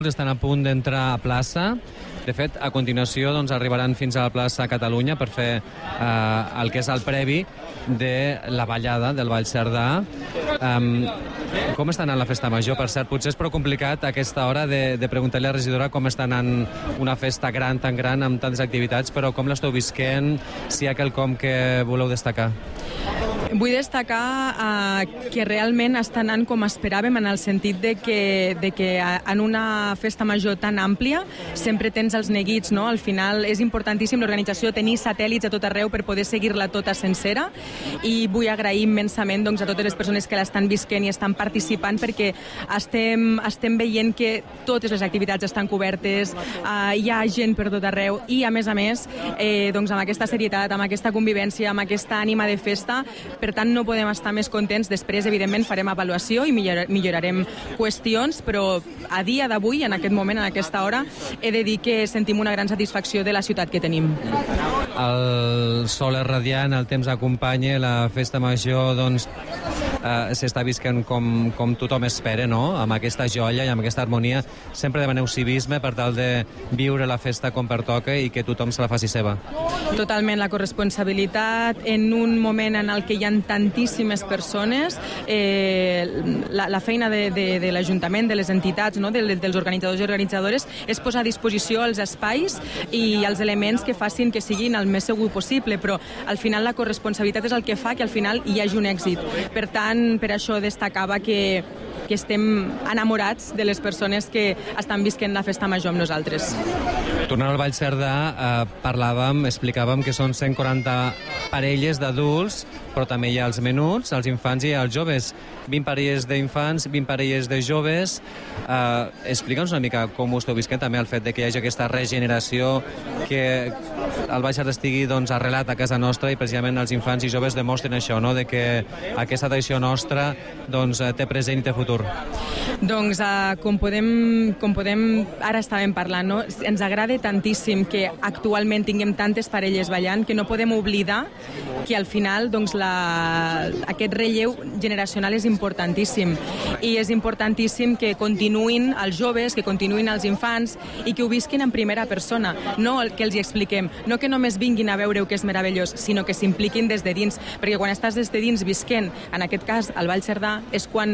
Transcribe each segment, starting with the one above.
estan a punt d'entrar a plaça. De fet, a continuació arribaran fins a la plaça Catalunya per fer el que és el previ de la ballada del Ball Cerdà. Com està anant la festa major? Per cert, potser és prou complicat a aquesta hora de preguntar-li a la regidora com està anant una festa gran, tan gran, amb tantes activitats, però com l'esteu visquent, si hi ha quelcom que voleu destacar? Vull destacar que realment està anant com esperàvem, en el sentit de que en una festa major tan àmplia sempre tens els neguits, no? Al final és importantíssim l'organització, tenir satèl·lits a tot arreu per poder seguir-la tota sencera, i vull agrair immensament a totes les persones que l'estan visquent i estan participant, perquè estem veient que totes les activitats estan cobertes, hi ha gent per tot arreu, i a més amb aquesta serietat, amb aquesta convivència, amb aquesta ànima de festa. Per tant, no podem estar més contents. Després, evidentment, farem avaluació i millorarem qüestions, però a dia d'avui, en aquest moment, en aquesta hora, he de dir que sentim una gran satisfacció de la ciutat que tenim. El sol és radiant, el temps acompanya, la festa major s'està visquent com tothom espera, no? Amb aquesta joia i amb aquesta harmonia. Sempre demaneu civisme per tal de viure la festa com pertoca i que tothom se la faci seva. Totalment, la corresponsabilitat en un moment en el que hi ha tantíssimes persones, la feina de l'Ajuntament, de les entitats, no? dels organitzadors i organitzadores, és posar a disposició els espais i els elements que facin que siguin el més segur possible, però al final la corresponsabilitat és el que fa que al final hi hagi un èxit. Per tant, per això destacava que estem enamorats de les persones que estan visquent la festa major amb nosaltres. Tornant al Ball Cerdà, explicàvem que són 140 parelles d'adults, però també hi ha els menuts, els infants i els joves. 20 parelles d'infants, 20 parelles de joves. Explica'ns una mica com ho esteu visquent, també el fet de que hi hagi aquesta regeneració, que el Baix Cerdà estigui arrelat a casa nostra, i precisament els infants i joves demostren això, no? De que aquesta tradició nostra té present i té futur. Doncs, com podem ara estàvem parlant, no? Ens agrada tantíssim que actualment tinguem tantes parelles ballant que no podem oblidar que al final aquest relleu generacional és importantíssim, i és importantíssim que continuïn els joves, que continuïn els infants i que ho visquin en primera persona, no que els hi expliquem, no que només vinguin a veure que és meravellós, sinó que s'impliquin des de dins, perquè quan estàs des de dins visquent, en aquest cas al Ball Cerdà, és quan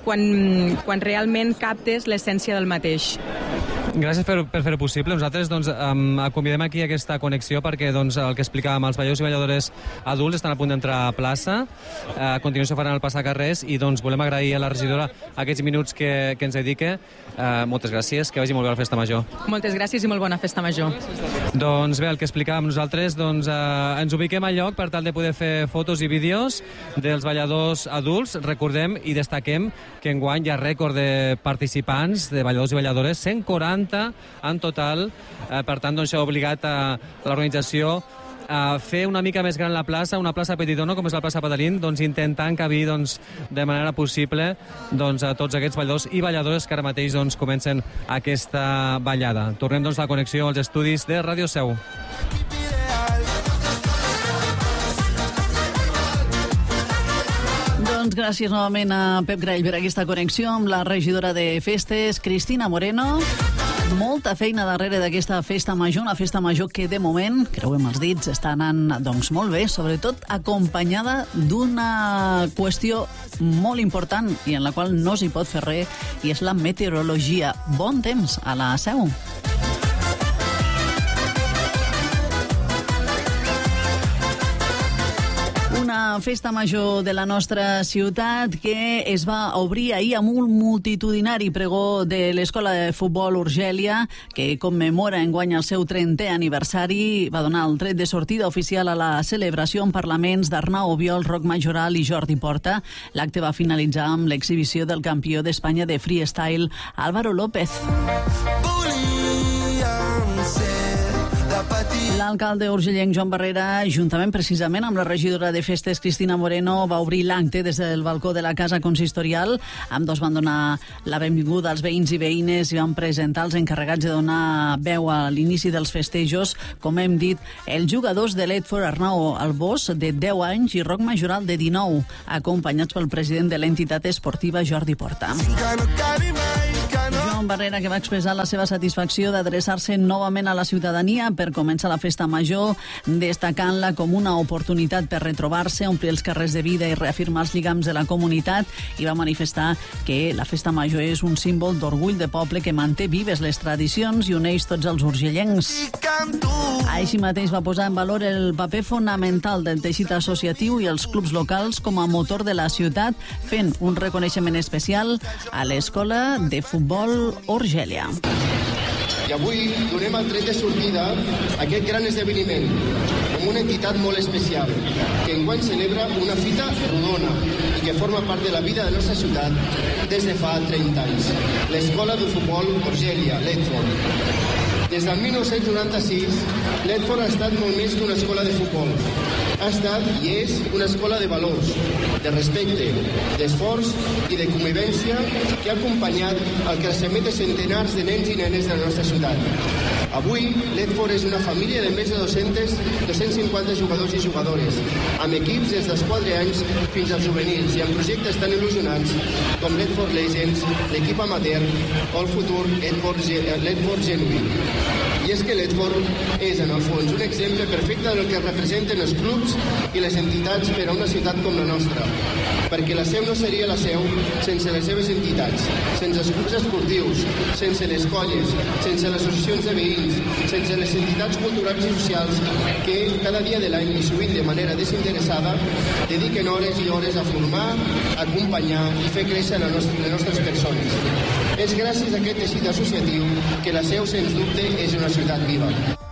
realment captes l'essència del mateix. Gràcies per fer-ho possible. Nosaltres convidem aquí aquesta connexió perquè el que explicàvem, els balladors i balladores adults estan a punt d'entrar a plaça. A continuació faran el passacarrers i volem agrair a la regidora aquests minuts que ens dedica. Moltes gràcies, que vagi molt bé la festa major. Moltes gràcies i molt bona festa major. Doncs bé, el que explicàvem nosaltres, ens ubiquem al lloc per tal de poder fer fotos i vídeos dels balladors adults. Recordem i destaquem que enguany hi ha rècord de participants, de balladors i balladores, 140 en total. Per tant, això ha obligat a l'organització a fer una mica més gran la plaça, una plaça petitona com és la plaça Padalín, intentant encabir de manera possible a tots aquests balladors i balladores que ara mateix comencen aquesta ballada. Tornem la connexió als estudis de Ràdio Seu. Gràcies novament a Pep Grall per aquesta connexió amb la regidora de Festes, Cristina Moreno. Molta feina darrere d'aquesta festa major, una festa major que de moment, creuem els dits, està anant molt bé, sobretot acompanyada d'una qüestió molt important i en la qual no s'hi pot fer res, i és la meteorologia. Bon temps a la Seu. Una festa major de la nostra ciutat que es va obrir ahir amb un multitudinari pregó de l'Escola de Futbol Urgèlia, que commemora enguany el seu 30è aniversari. Va donar el tret de sortida oficial a la celebració en parlaments d'Arnau Obiol, Roc Majoral i Jordi Porta. L'acte va finalitzar amb l'exhibició del campió d'Espanya de freestyle, Álvaro López. L'alcalde urgellenc Joan Barrera, juntament precisament amb la regidora de Festes Cristina Moreno, va obrir l'acte des del balcó de la Casa Consistorial. Ambdós van donar la benvinguda als veïns i veïnes i van presentar els encarregats de donar veu a l'inici dels festejos, com hem dit, els jugadors de l'Edford Arnau Albós, de 10 anys, i Roc Majoral, de 19, acompanyats pel president de l'entitat esportiva, Jordi Porta. Joan Barrera, que va expressar la seva satisfacció d'adreçar-se novament a la ciutadania per començar la festa major, destacant-la com una oportunitat per retrobar-se, omplir els carrers de vida i reafirmar els lligams de la comunitat, i va manifestar que la festa major és un símbol d'orgull de poble que manté vives les tradicions i uneix tots els urgellencs. Així mateix va posar en valor el paper fonamental del teixit associatiu i els clubs locals com a motor de la ciutat, fent un reconeixement especial a l'Escola de Futbol Orgèlia. I avui donem el tret de sortida a aquest gran esdeveniment, com una entitat molt especial, que enguany celebra una fita rodona i que forma part de la vida de la nostra ciutat des de fa 30 anys. L'Escola de Futbol Orgèlia, l'Edford. Des del 1996, l'Edford ha estat molt més que una escola de futbol. Ha estat i és una escola de valors, de respecte, d'esforç i de convivència que ha acompanyat el creixement de centenars de nens i nenes de la nostra ciutat. Avui, l'Edford és una família de més de 250 jugadors i jugadores, amb equips des dels 4 anys fins als juvenils i amb projectes tan il·lusionants com l'Edford Legends, l'equip amateur o el futur l'Edford Genuí. I és que l'Edford és, en el fons, un exemple perfecte del que representen els clubs i les entitats per a una ciutat com la nostra. Perquè la Seu no seria la Seu sense les seves entitats, sense els clubs esportius, sense les colles, sense les associacions de veïns, sense les entitats culturals i socials que cada dia de l'any i sovint de manera desinteressada dediquen hores i hores a formar, a acompanyar i fer créixer les nostres persones. És gràcies a aquest teixit associatiu que la Seu, sens dubte, és una ciutat viva.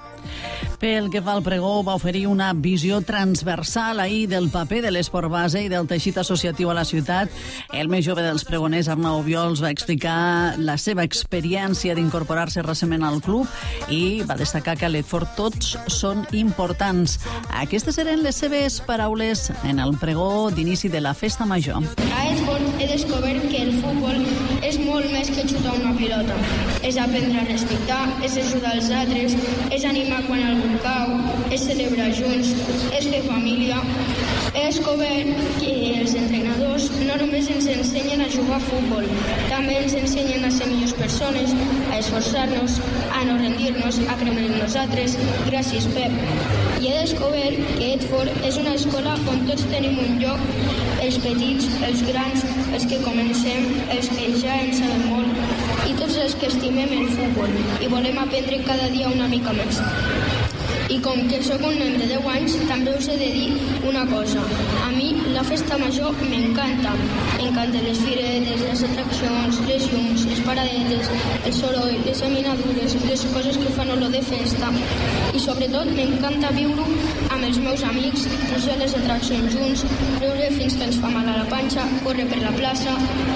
Pel que fa al pregó, va oferir una visió transversal ahir del paper de l'esport base i del teixit associatiu a la ciutat. El més jove dels pregoners, Arnau Obiols, va explicar la seva experiència d'incorporar-se recentment al club i va destacar que a l'Edford tots són importants. Aquestes eren les seves paraules en el pregó d'inici de la festa major. A Edford he descobert que el futbol és molt més que xutar una pilota. És aprendre a respectar, és ajudar els altres, és animar quan algú cau, és celebrar junts, és fer família. He descobert que els entrenadors no només ens ensenyen a jugar a futbol, també ens ensenyen a ser millors persones, a esforçar-nos, a no rendir-nos, a creure en nosaltres. Gràcies, Pep. I he descobert que Edford és una escola on tots tenim un lloc, els petits, els grans, els que comencem, els que ja en sabem molt, i tots els que estimem el futbol i volem aprendre cada dia una mica més. I com que sóc un nen de 10 anys, també us he de dir una cosa. A mi la festa major m'encanta. M'encanten les firetes, les atraccions, les llums, les paradetes, el soroll, les seminadures, les coses que fan olor de festa. I sobretot m'encanta viure-ho amb els meus amics, pujar les atraccions junts, riure fins que ens fa mal a la panxa, córrer per la plaça,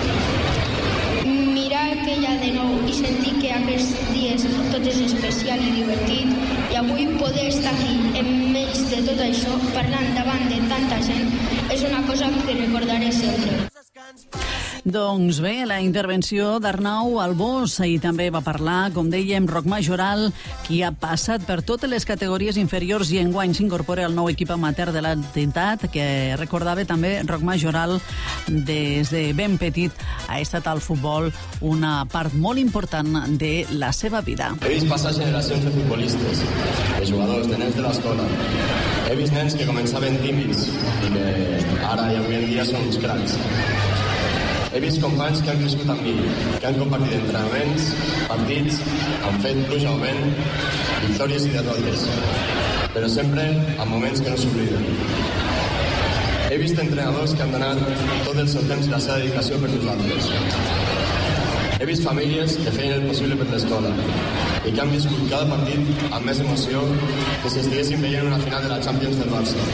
mirar què hi ha de nou i sentir que aquests dies tot és especial i divertit, i avui poder estar aquí enmig de tot això parlant davant de tanta gent és una cosa que recordaré sempre. Doncs bé, la intervenció d'Arnau Albós, i també va parlar, com dèiem, Roc Majoral, qui ha passat per totes les categories inferiors i enguany s'incorpora al nou equip amateur de l'entitat, que recordava també Roc Majoral des de ben petit ha estat al futbol una part molt important de la seva vida. He vist passar generacions de futbolistes, de jugadors, de nens de l'escola. He vist nens que començaven tímids i que ara i avui en dia són uns cracs. He vist companys que han crescut amb mi, que han compartit entrenaments, partits, han fet pluja o vent, victòries i derrotes, però sempre en moments que no s'obliden. He vist entrenadors que han donat tot el seu temps i la seva dedicació per nosaltres. He vist famílies que feien el possible per l'escola i que han viscut cada partit amb més emoció que si estiguessin veient una final de la Champions del Barça.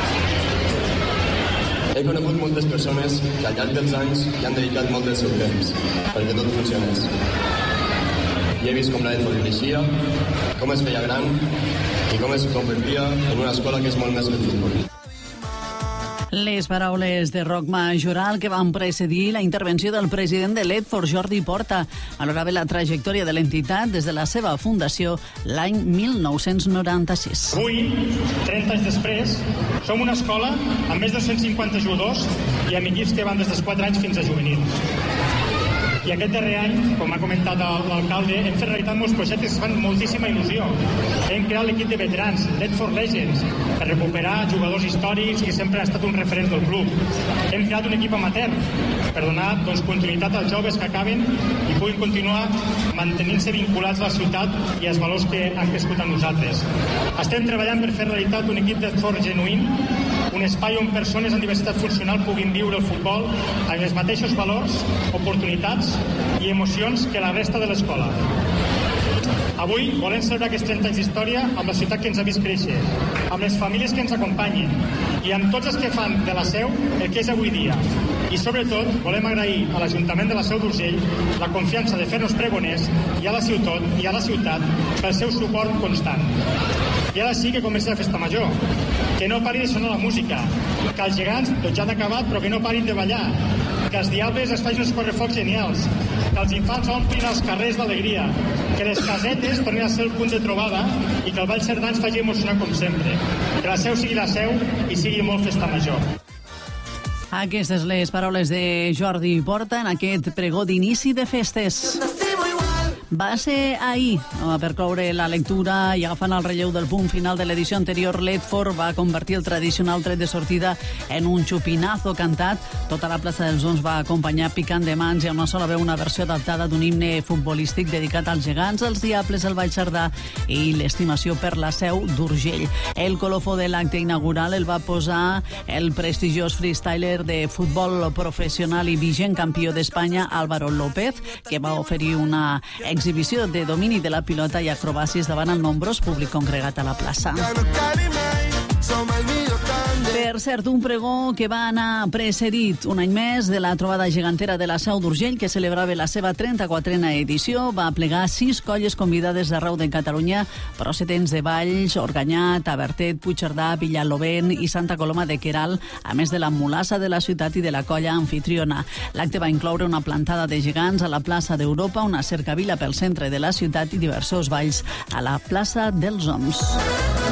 He conegut moltes persones que al llarg dels anys hi han dedicat molt del seu temps perquè tot funcionés. I he vist com l'Edford creixia, com es feia gran i com es convertia en una escola que és molt més que el futbol. Les paraules de Roc Majoral que van precedir la intervenció del president de l'Edford, Jordi Porta. Valorava la trajectòria de l'entitat des de la seva fundació l'any 1996. Avui, 30 anys després, som una escola amb més de 150 jugadors i amb equips que van des dels 4 anys fins a juvenils. I aquest darrer any, com ha comentat l'alcalde, hem fet realitat molts projectes que fan moltíssima il·lusió. Hem creat l'equip de veterans, Dead for Legends, per recuperar jugadors històrics que sempre han estat un referent del club. Hem creat un equip amateur per donar continuïtat als joves que acaben i puguin continuar mantenint-se vinculats a la ciutat i als valors que han crescut amb nosaltres. Estem treballant per fer realitat un equip d'esport genuïn, un espai on persones amb diversitat funcional puguin viure el futbol amb els mateixos valors, oportunitats i emocions que la resta de l'escola. Avui volem celebrar aquests 30 anys d'història amb la ciutat que ens ha vist créixer, amb les famílies que ens acompanyen i amb tots els que fan de la Seu el que és avui dia. I sobretot volem agrair a l'Ajuntament de la Seu d'Urgell la confiança de fer-nos pregoners i a la ciutat pel seu suport constant. I ara sí que comença la festa major. Que no pari de sonar la música, que els gegants tot ja han acabat però que no parin de ballar, que els diables es facin uns correfocs genials, que els infants omplin els carrers d'alegria, que les casetes tornin a ser el punt de trobada i que el Ball Cerdà ens faci emocionar com sempre. Que la Seu sigui la Seu i sigui molt festa major. Aquestes les paraules de Jordi Porta en aquest pregó d'inici de festes. Va ser ahir, per cloure la lectura i agafant el relleu del punt final de l'edició anterior, l'Edford va convertir el tradicional tret de sortida en un xupinazo cantat. Tota la plaça dels Ons va acompanyar picant de mans i a una sola veu una versió adaptada d'un himne futbolístic dedicat als gegants, als diables, al Vall Cerdà i l'estimació per la Seu d'Urgell. El colofó de l'acte inaugural el va posar el prestigiós freestyler de futbol professional i vigent campió d'Espanya, Álvaro López, que va oferir una exhibició de domini de la pilota i acrobàcies davant el nombrós públic congregat a la plaça. Per cert, un pregó que va anar precedit un any més de la trobada gegantera de la Seu d'Urgell, que celebrava la seva 34a edició. Va plegar 6 colles convidades d'arreu de Catalunya, procedents de Valls, Organyà, Tavertet, Puigcerdà, Villalobent i Santa Coloma de Queralt, a més de la mulassa de la ciutat i de la colla anfitriona. L'acte va incloure una plantada de gegants a la plaça d'Europa, una cercavila pel centre de la ciutat i diversos balls a la plaça dels Oms.